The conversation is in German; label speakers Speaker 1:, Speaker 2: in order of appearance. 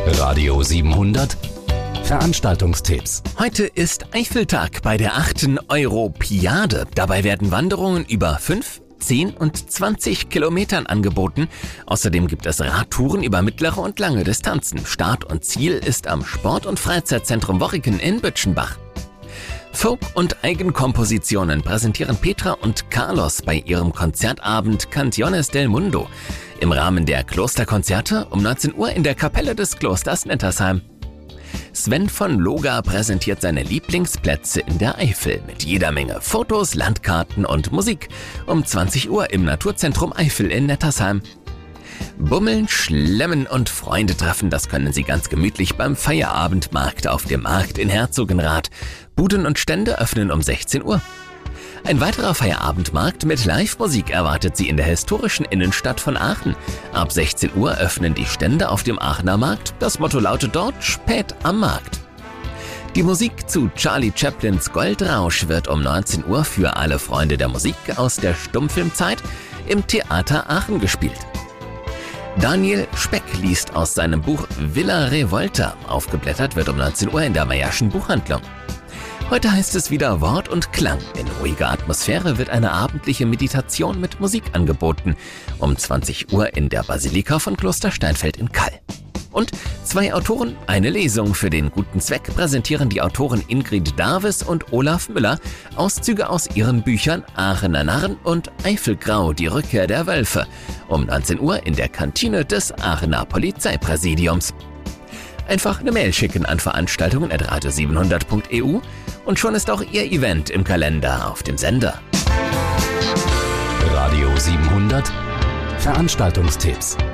Speaker 1: Radio 700 Veranstaltungstipps.
Speaker 2: Heute ist Eifeltag bei der 8. Europiade. Dabei werden Wanderungen über 5, 10 und 20 Kilometern angeboten. Außerdem gibt es Radtouren über mittlere und lange Distanzen. Start und Ziel ist am Sport- und Freizeitzentrum Worriken in Bütschenbach. Folk- und Eigenkompositionen präsentieren Petra und Carlos bei ihrem Konzertabend Canciones del Mundo. Im Rahmen der Klosterkonzerte um 19 Uhr in der Kapelle des Klosters Nettersheim. Sven von Loga präsentiert seine Lieblingsplätze in der Eifel mit jeder Menge Fotos, Landkarten und Musik um 20 Uhr im Naturzentrum Eifel in Nettersheim. Bummeln, Schlemmen und Freunde treffen, das können Sie ganz gemütlich beim Feierabendmarkt auf dem Markt in Herzogenrath. Buden und Stände öffnen um 16 Uhr. Ein weiterer Feierabendmarkt mit Live-Musik erwartet Sie in der historischen Innenstadt von Aachen. Ab 16 Uhr öffnen die Stände auf dem Aachener Markt. Das Motto lautet dort Spät am Markt. Die Musik zu Charlie Chaplins Goldrausch wird um 19 Uhr für alle Freunde der Musik aus der Stummfilmzeit im Theater Aachen gespielt. Daniel Speck liest aus seinem Buch Villa Revolta. Aufgeblättert wird um 19 Uhr in der Meyer'schen Buchhandlung. Heute heißt es wieder Wort und Klang. In ruhiger Atmosphäre wird eine abendliche Meditation mit Musik angeboten. Um 20 Uhr in der Basilika von Kloster Steinfeld in Kall. Und 2 Autoren, eine Lesung für den guten Zweck präsentieren die Autoren Ingrid Darves und Olaf Müller Auszüge aus ihren Büchern Aachener Narren und Eifelgrau, die Rückkehr der Wölfe. Um 19 Uhr in der Kantine des Aachener Polizeipräsidiums. Einfach eine Mail schicken an veranstaltungen@radio700.eu und schon ist auch Ihr Event im Kalender auf dem Sender.
Speaker 1: Radio 700 Veranstaltungstipps.